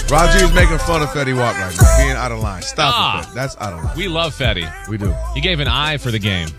Raji is making fun of Fetty Wap right now, being out of line. Stop it, Fetty. That's out of line. We love Fetty. We do. He gave an eye for the game.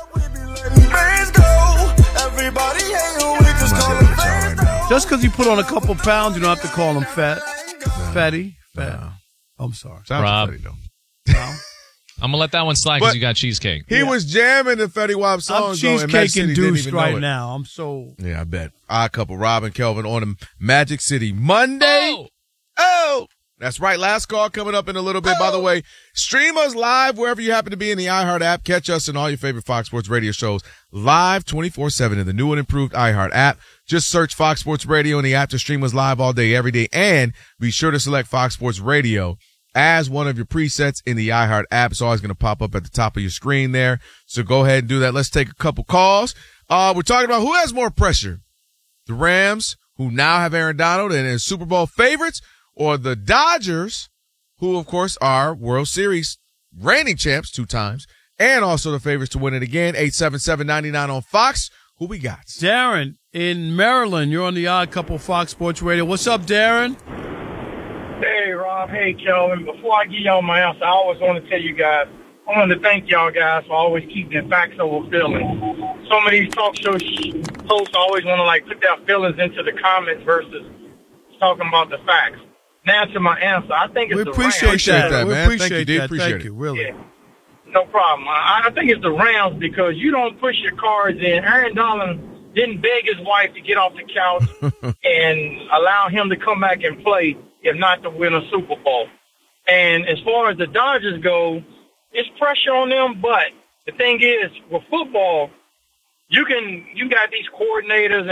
Just because he put on a couple pounds, you don't have to call him fat. Fatty. Fat. No. I'm sorry. Sounds Rob. Fetty, though. No. I'm going to let that one slide because you got cheesecake. He was jamming the Fetty Wap I'm songs, though, and Magic cheesecake City didn't induced even know right it. now. I'm so. Yeah, I bet. Odd couple, Rob and Kelvin on the Magic City Monday. Oh! That's right. Last call coming up in a little bit. By the way, stream us live wherever you happen to be in the iHeart app. Catch us in all your favorite Fox Sports radio shows live 24/7 in the new and improved iHeart app. Just search Fox Sports Radio in the app to stream us live all day, every day. And be sure to select Fox Sports Radio as one of your presets in the iHeart app. It's always going to pop up at the top of your screen there. So go ahead and do that. Let's take a couple calls. We're talking about who has more pressure. The Rams, who now have Aaron Donald and is Super Bowl favorites, or the Dodgers, who, of course, are World Series reigning champs 2 times, and also the favorites to win it again. 877-99 on Fox. Who we got? Darren in Maryland. You're on the Odd Couple Fox Sports Radio. What's up, Darren? Hey, Rob. Hey, Kelvin. Before I give y'all my answer, I always want to tell you guys, I want to thank y'all guys for always keeping facts over feelings. Some of these talk show hosts always want to, put their feelings into the comments versus talking about the facts. Now to my answer, I think it's We the appreciate Rams. that, We man. appreciate Thank you, dude. that. Appreciate Thank it. you, really. Yeah, no problem. I think it's the Rams because you don't push your cards in. Aaron Donald didn't beg his wife to get off the couch and allow him to come back and play, if not to win a Super Bowl. And as far as the Dodgers go, it's pressure on them, but the thing is, with football, you got these coordinators